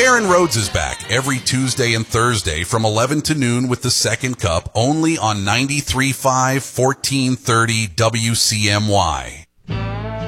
Aaron Rhodes is back every Tuesday and Thursday from 11 to noon with the Second Cup, only on 93.5 1430 WCMY.